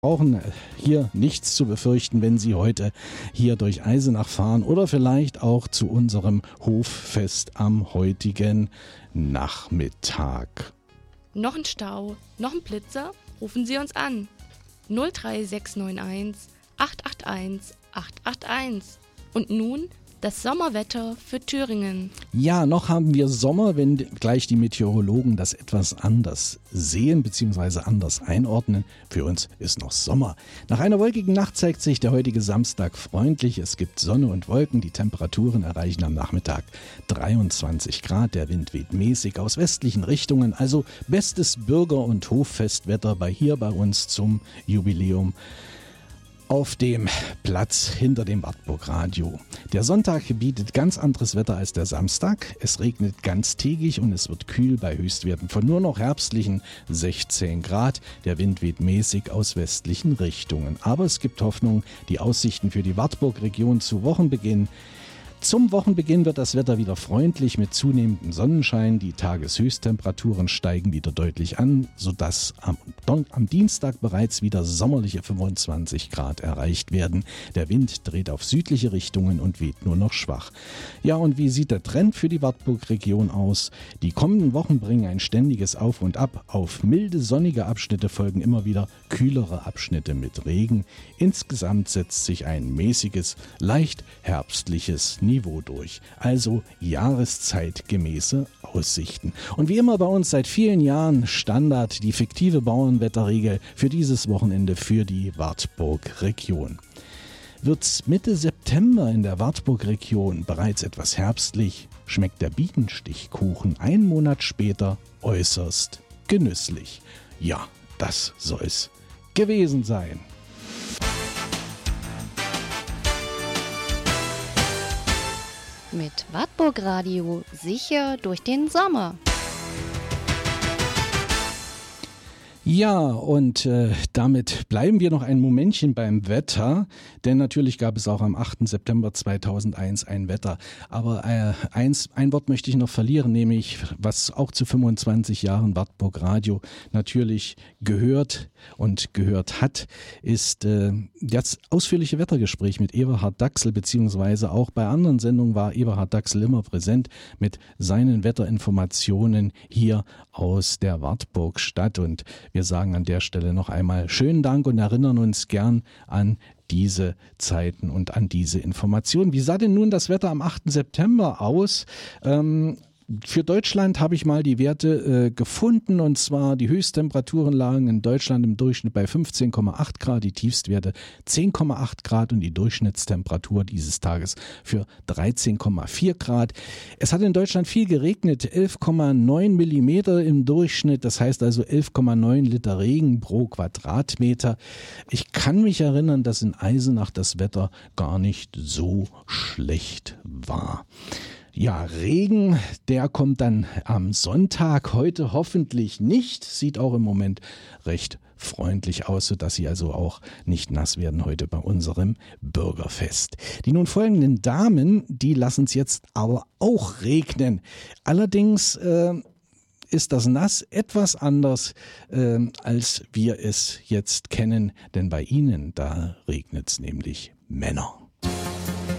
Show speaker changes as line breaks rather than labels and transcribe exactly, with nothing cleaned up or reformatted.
brauchen hier nichts zu befürchten, wenn Sie heute hier durch Eisenach fahren oder vielleicht auch zu unserem Hoffest am heutigen Nachmittag.
Noch ein Stau, noch ein Blitzer? Rufen Sie uns an. null drei sechs neun eins acht acht eins acht acht eins. Und nun das Sommerwetter für Thüringen.
Ja, noch haben wir Sommer, wenn gleich die Meteorologen das etwas anders sehen bzw. anders einordnen. Für uns ist noch Sommer. Nach einer wolkigen Nacht zeigt sich der heutige Samstag freundlich. Es gibt Sonne und Wolken. Die Temperaturen erreichen am Nachmittag dreiundzwanzig Grad. Der Wind weht mäßig aus westlichen Richtungen. Also bestes Bürger- und Hoffestwetter bei hier bei uns zum Jubiläum auf dem Platz hinter dem Wartburg Radio. Der Sonntag bietet ganz anderes Wetter als der Samstag. Es regnet ganztägig und es wird kühl bei Höchstwerten von nur noch herbstlichen sechzehn Grad. Der Wind weht mäßig aus westlichen Richtungen. Aber es gibt Hoffnung, die Aussichten für die Wartburg-Region zu Wochenbeginn. Zum Wochenbeginn wird das Wetter wieder freundlich mit zunehmendem Sonnenschein. Die Tageshöchsttemperaturen steigen wieder deutlich an, sodass am, Don- am Dienstag bereits wieder sommerliche fünfundzwanzig Grad erreicht werden. Der Wind dreht auf südliche Richtungen und weht nur noch schwach. Ja, und wie sieht der Trend für die Wartburg-Region aus? Die kommenden Wochen bringen ein ständiges Auf und Ab. Auf milde, sonnige Abschnitte folgen immer wieder kühlere Abschnitte mit Regen. Insgesamt setzt sich ein mäßiges, leicht herbstliches Niveau durch. Also jahreszeitgemäße Aussichten. Und wie immer bei uns seit vielen Jahren Standard die fiktive Bauernwetterregel für dieses Wochenende für die Wartburg-Region. Wird's Mitte September in der Wartburg-Region bereits etwas herbstlich, schmeckt der Bienenstichkuchen einen Monat später äußerst genüsslich. Ja, das soll's gewesen sein.
Mit Wartburg Radio sicher durch den Sommer.
Ja, und äh, damit bleiben wir noch ein Momentchen beim Wetter, denn natürlich gab es auch am achten September zweitausendeins ein Wetter. Aber äh, eins, ein Wort möchte ich noch verlieren, nämlich was auch zu fünfundzwanzig Jahren Wartburg Radio natürlich gehört und gehört hat, ist äh, das ausführliche Wettergespräch mit Eberhard Dachsel, beziehungsweise auch bei anderen Sendungen war Eberhard Dachsel immer präsent mit seinen Wetterinformationen hier aus der Wartburgstadt. Und wir sagen an der Stelle noch einmal schönen Dank und erinnern uns gern an diese Zeiten und an diese Informationen. Wie sah denn nun das Wetter am achten September aus? Ähm, Für Deutschland habe ich mal die Werte äh, gefunden, und zwar die Höchsttemperaturen lagen in Deutschland im Durchschnitt bei fünfzehn Komma acht Grad, die Tiefstwerte zehn Komma acht Grad und die Durchschnittstemperatur dieses Tages für dreizehn Komma vier Grad. Es hat in Deutschland viel geregnet, elf Komma neun Millimeter im Durchschnitt, das heißt also elf Komma neun Liter Regen pro Quadratmeter. Ich kann mich erinnern, dass in Eisenach das Wetter gar nicht so schlecht war. Ja, Regen, der kommt dann am Sonntag, heute hoffentlich nicht, sieht auch im Moment recht freundlich aus, sodass Sie also auch nicht nass werden heute bei unserem Bürgerfest. Die nun folgenden Damen, die lassen es jetzt aber auch regnen. Allerdings äh, ist das Nass etwas anders, äh, als wir es jetzt kennen, denn bei Ihnen, da regnet es nämlich Männer.